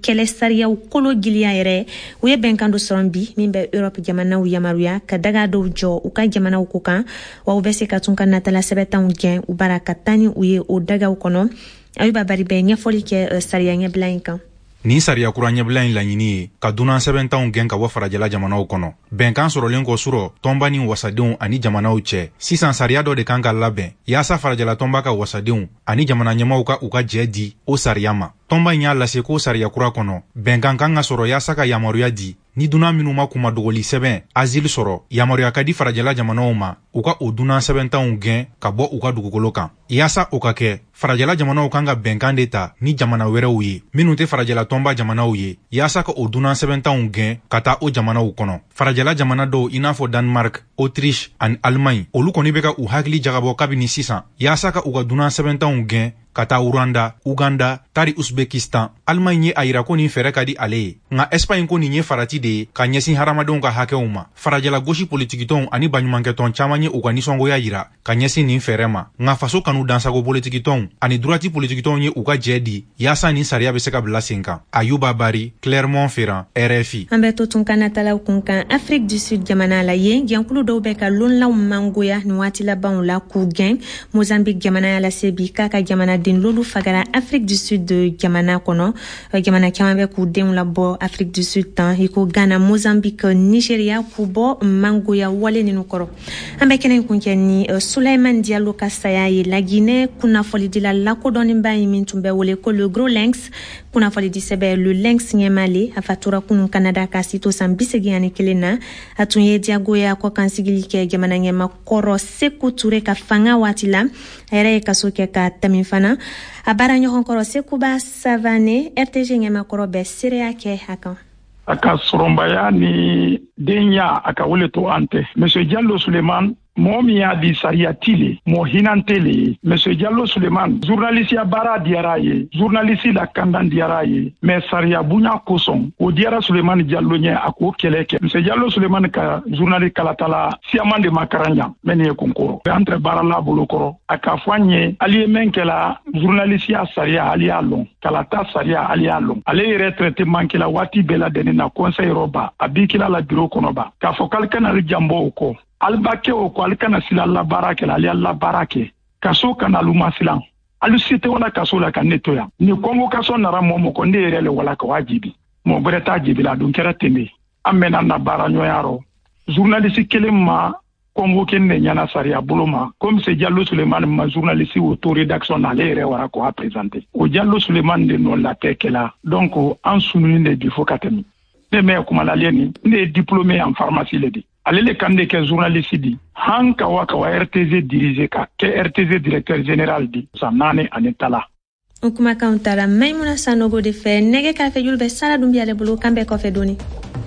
kɛlɛ sariyaw kolo giliya yɛrɛ u ye bɛnkan dɔ sɔrɔ bi min bɛ Europe jamanaw yamaruya ka daga dɔw jɔ u ka jamanaw ko kan wa u bɛ se ka tun ka natala sɛbɛntanw gɛn u bara ka taa ni u ye o dagaw kɔnɔ Ayuba Bari bɛ ɲɛfɔli kɛ sariya ɲɛbila in kan. Ni sariya kura ɲɛbila in laɲini ye ka dunan sɛbɛntanw gɛn ka bɔ farajɛla jamanaw kɔnɔ. Bɛnkan sɔrɔlen kɔ surɔ tɔnba ni wasadenw ani jamanaw cɛ. Sisan sariya dɔ de kan ka labɛn yaasa farajɛla tɔnba ka wasadenw ani jamana ɲɛmaw ka u ka jɛ di o sariya ma. Tɔnba in y'a lase ko sariya kura kɔnɔ bɛnkan kan ka sɔrɔ yaasa ka yamaruya di ni dunan minnu ma kuma dogoli sɛbɛn asile sɔrɔ yamaruya ka di farajɛla jamanaw ma u ka o dunan sɛbɛntanw gɛn ka bɔ u ka dugukolo kan. Yaasa o ka kɛ farajɛla jamanaw kan ka bɛnkan de ta ni jamana wɛrɛw ye minnu tɛ farajɛla tɔnba jamanaw ye yaasa ka o dunan sɛbɛntanw gɛn ka taa o jamanaw kɔnɔ. Farajɛla jamana dɔw i n'a fɔ Danemark, Autriche ani Allemagne olu kɔni bɛ ka u hakili jagabɔ kabini sisan yaasa ka u ka dunan sɛbɛntanw gɛn ka taa Rwanda, Uganda, tari Uzbekistan. Allemagne ye a yira ko nin fɛrɛ ka di ale ye nka Espagne ko nin ye farati de ye ka ɲɛsin hadamadenw ka hakɛw ma. Farajɛla gosi politikitɔnw ani baɲumankɛtɔn caman ye u ka nisɔngoya yira ka ɲɛsin nin fɛrɛ ma nka faso kanu dansago politikitɔnw ani droiti politikitɔnw ye u ka jɛ di yaasa nin sariya bɛ se ka bila sen kan. Ayuba Bari, Clermont-Ferrand, RFI. An bɛ to tun ka natalaw kun kan Afrique du Sud jamana la yen gɛnkulu dɔw bɛ ka lonlaw mangoya nin waati labanw la k'u gɛn Mozambique jamana la se bi k'a ka jamana den lolu fagara Afrique du Sud jamana kono jamana caman bɛ k'u denw labɔ Afrique du Sud tan i ko Ghana, Mozambique, Nigeria k'u bɔ mangoya wale ninu kɔrɔ. An bɛ kɛnɛ kun kɛ ni Souleymane Diallo ka saya ye la Guinée kunnafolidila lakodɔnnenba ye min tun bɛ wele ko le Gros Lynx kunnafolidi sɛbɛ le Lynx ɲɛmale a fatura kunun Canada ka sito san 81 na a tun ye diyagoya kɔ kansigili kɛ jamana ɲɛma kɔrɔ Sékou Touré ka fanga waati la a yɛrɛ ye kaso kɛ ka tɛmɛ fana a baara ɲɔgɔn kɔrɔ Sékouba Savané RTG ɲɛmakɔrɔ bɛ seereya kɛ a kan. A ka sɔrɔnbaya ni denya a ka wele to an tɛ. Monsieur Diallo Souleymane mɔgɔ min y'a di sariya tile mɔgɔ hinante le ye. Monsieur Diallo Souleymane journaliste ya baara diyara ye journaliste la kandan diyara ye mais sariya bonya kosɔn o diyara Souleymane Diallo ɲɛ a k'o kɛlɛ kɛ. Monsieur Diallo Souleymane ka journaliste kalatala siyaman de ma karan yan mais nin ye konkoro entre baara la bolo kɔrɔ a ka fɔ an ye ali ye min kɛla journaliste ya sariya ali y'a lɔn kalata sariya ali y'a lɔn ale yɛrɛ traitement kɛla waati bɛɛ la deni na conseil yɔrɔba a bi kila la bureau kɔnɔba k'a fɔ k'ale kana ale janbɔ o kɔ albake o ko ale kana sila la baara kɛ ale la baara kɛ kaso kana luma silan alu site wala kaso la ka netoya ni convocation nara mo ko ne yɛrɛ le wala ka wajibi mo bere ta jibi la dun kɛra tende an mena na baara ɲɔyaro journaliste kelen ma convoqué ne ɲana sariya bolo ma comme c'est Diallo Souleymane ma journaliste auto rédaction na ale yɛrɛ wara ko a présenter o Diallo Souleymane de non la tekela donc an sununi de du fo katemi ne me kuma la leni ne diplômé en pharmacie le di ale le kan de kɛ journaliste di han kawa RTZ dirige ka kɛ RTZ directeur général di san 4 ani tala. O kuma kan tara Maimouna Sanogo de fɛ nɛgɛ k'a fɛ julu bɛ sara dun bi ale bolo kan bɛ kɔfɛ doni.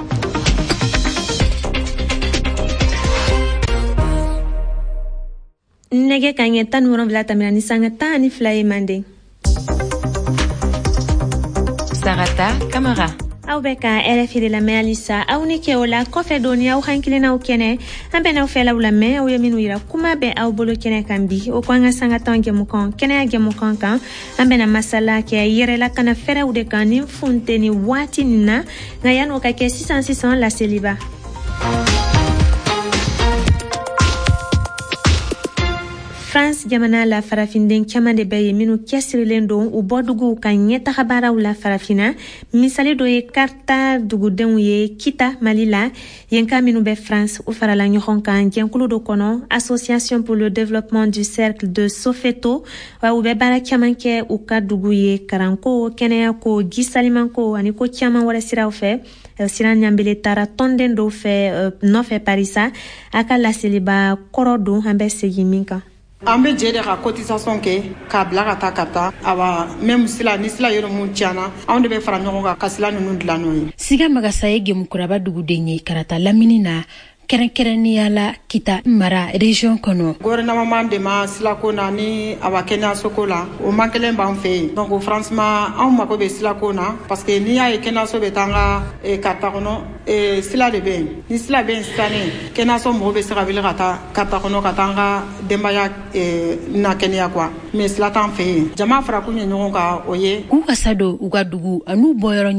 Nɛgɛ ka ɲɛ 17 tɛmɛna ni sanga 12 ye manden. Sarata Camara. Aw bɛ ka RFI de lamɛn halisa aw ni kɛ o la kɔfɛ doni aw hankilinaw kɛnɛ an bɛn'aw fɛlaw lamɛn aw ye minnu yira kuma bɛ aw bolo kɛnɛ kan bi o ko an ka sanga tan jɛmukan kɛnɛya jɛmukan kan an bɛna masala kɛ yɛrɛlakana fɛrɛw de kan ni funteni waati nin na nka yan'o ka kɛ sisan laseliba. France jamana la farafinden caman de bɛ ye minnu cɛsirilen don u bɔduguw ka ɲɛtaga baaraw la farafina misali dɔ ye Karta dugudenw ye Kita Mali la yen ka minnu bɛ France u farala ɲɔgɔn kan jɛnkulu dɔ kɔnɔ Association pour le développement du cercle de Sofeto wa u bɛ baara caman kɛ u ka dugu ye karanko kɛnɛyako jisalimanko ani ko caman wɛrɛ siraw fɛ Siran Ɲambele taara tɔnden dɔw fɛ nɔfɛ Parisa a ka laseliba kɔrɔ don an bɛ segin min kan. An bɛ jɛ de ka cotisation kɛ k'a bila ka taa ka taa awa même sila ni sila yɔrɔ mun tiɲana anw de bɛ fara ɲɔgɔn kan ka sila ninnu dilan n'o ye. Siga Magasa ye Gemukuraba duguden ye karata lamini na kɛrɛnkɛrɛnnenya la Kita mara région kɔnɔ. Gouvernement de ma silako na ni awa kɛnɛyasoko la o man kelen b'an fɛ yen donc franchement anw mako bɛ silako na parce que n'i y'a ye kɛnɛyaso bɛ taa an ka karita kɔnɔ sila de bɛ yen ni sila bɛ yen sisannen kɛnɛyaso mɔgɔw bɛ se ka wuli ka taa karita kɔnɔ ka taa an ka denbaya na kɛnɛya quoi mais sila t'an fɛ yen jama fara kun ye ɲɔgɔn kan o ye k'u kasa don u ka dugu an'u bɔyɔrɔ